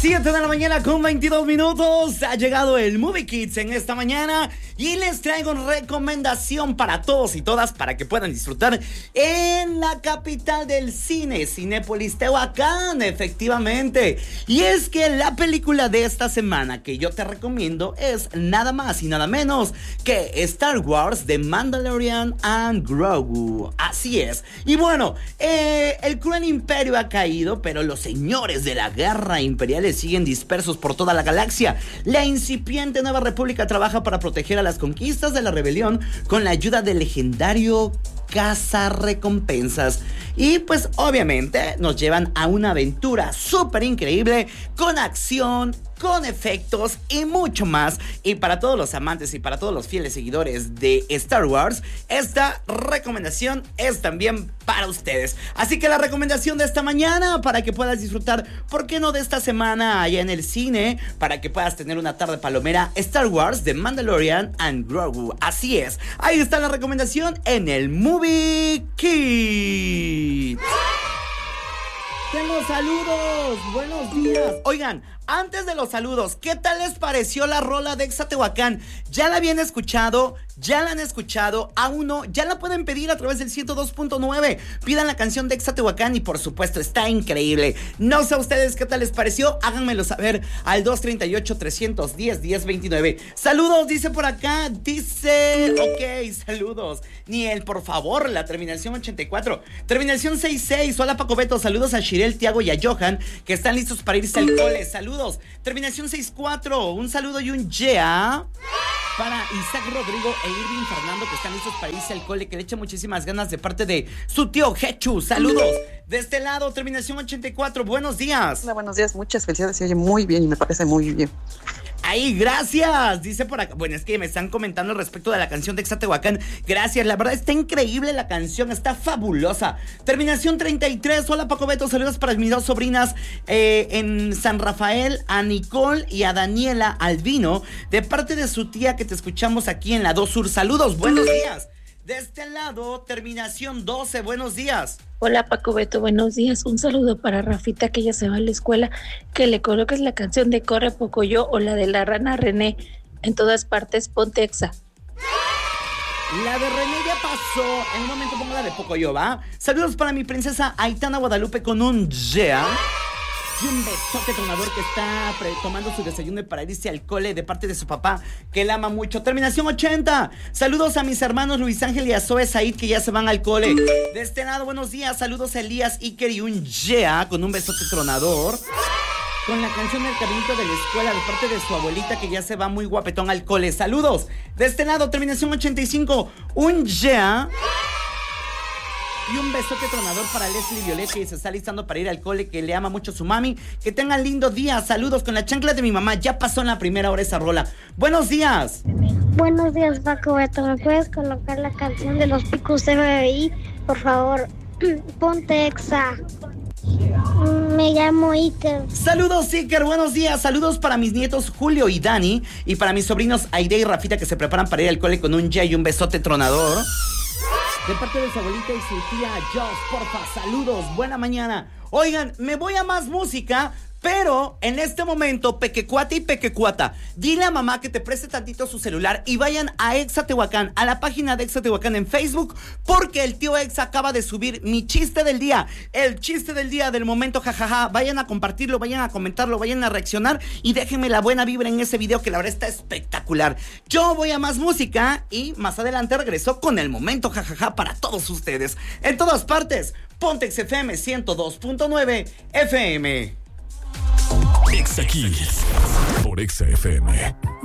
7 de la mañana con 22 minutos. Ha llegado el Movie Kids en esta mañana y les traigo una recomendación para todos y todas para que puedan disfrutar en la capital del cine, Cinépolis Tehuacán, efectivamente. Y es que la película de esta semana que yo te recomiendo es nada más y nada menos que Star Wars The Mandalorian and Grogu. Así es. Y bueno, el cruel imperio ha caído, pero los señores de la guerra imperiales siguen dispersos por toda la galaxia. La incipiente Nueva República trabaja para proteger a las conquistas de la rebelión con la ayuda del legendario cazarrecompensas. Y pues obviamente nos llevan a una aventura súper increíble con acción, con efectos y mucho más. Y para todos los amantes y para todos los fieles seguidores de Star Wars, esta recomendación es también para ustedes. Así que la recomendación de esta mañana, para que puedas disfrutar, ¿por qué no?, de esta semana allá en el cine, para que puedas tener una tarde palomera, Star Wars The Mandalorian and Grogu. Así es, ahí está la recomendación en el Movie Kids. Tengo saludos, buenos días. Oigan, antes de los saludos, ¿qué tal les pareció la rola de Exatehuacán? ¿Ya la habían escuchado? ¿Ya la han escuchado? ¿Aún no? Ya la pueden pedir a través del 102.9. Pidan la canción de Exatehuacán y por supuesto está increíble. No sé a ustedes qué tal les pareció, háganmelo saber al 238-310-1029. Saludos, dice por acá, dice... Ok, saludos. Niel, por favor, la terminación 84. Terminación 66, hola Paco Beto, saludos a Shirel, Tiago y a Johan, que están listos para irse al cole. Saludos. Terminación 64, un saludo y un yeah para Isaac Rodrigo e Irving Fernando, que están listos para irse al cole, que le echa muchísimas ganas de parte de su tío Hechu. Saludos. De este lado, terminación 84, buenos días. Hola, buenos días, muchas felicidades, se oye muy bien y me parece muy bien. Ahí, gracias, dice por acá. Bueno, es que me están comentando respecto de la canción de Exatehuacán. Gracias, la verdad está increíble la canción, está fabulosa. Terminación 33, hola Paco Beto, saludos para mis dos sobrinas en San Rafael, a Nicole y a Daniela Albino, de parte de su tía, que te escuchamos aquí en la 2 Sur. Saludos, buenos días. De este lado, terminación 12, buenos días. Hola Paco Beto, buenos días. Un saludo para Rafita, que ya se va a la escuela, que le coloques la canción de Corre Pocoyo o la de la rana René. En todas partes, ponte Exa. La de René ya pasó. En un momento pongo la de Pocoyo, ¿va? Saludos para mi princesa Aitana Guadalupe con un yeah. Y un besote tronador que está tomando su desayuno para irse al cole de parte de su papá, que la ama mucho. Terminación 80. Saludos a mis hermanos Luis Ángel y a Zoe Said, que ya se van al cole. De este lado, buenos días. Saludos a Elías, Iker y un yeah con un besote tronador. Con la canción del caminito de la escuela de parte de su abuelita, que ya se va muy guapetón al cole. Saludos. De este lado, terminación 85. Un yeah. Y un besote tronador para Leslie Violet, que se está listando para ir al cole, que le ama mucho su mami. Que tengan lindo día. Saludos con la chancla de mi mamá. Ya pasó en la primera hora esa rola. Buenos días. Buenos días, Paco Beto. ¿Me puedes colocar la canción de los Picos FBI? Por favor, ponte Exa. Me llamo Iker. Saludos, Iker, buenos días. Saludos para mis nietos Julio y Dani, y para mis sobrinos Aide y Rafita, que se preparan para ir al cole con un yeah y un besote tronador. De parte de su abuelita y su tía Joss, porfa, saludos, buena mañana. Oigan, me voy a más música, pero en este momento, Pequecuata y Pequecuata, dile a mamá que te preste tantito su celular y vayan a Exatehuacán, a la página de Exatehuacán en Facebook, porque el tío Exa acaba de subir mi chiste del día, el chiste del día, del momento, jajaja. Vayan a compartirlo, vayan a comentarlo, vayan a reaccionar y déjenme la buena vibra en ese video, que la verdad está espectacular. Yo voy a más música y más adelante regreso con el momento, jajaja, para todos ustedes. En todas partes, Pontex FM 102.9 FM. Exa Kids por Exa FM.